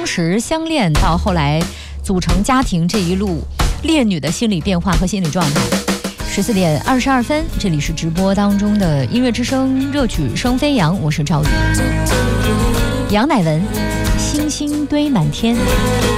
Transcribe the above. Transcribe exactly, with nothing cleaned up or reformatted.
时相恋到后来组成家庭这一路烈女的心理变化和心理状态。十四点二十二分，这里是直播当中的音乐之声热曲声飞扬，我是赵宇。杨乃文，星星堆满天。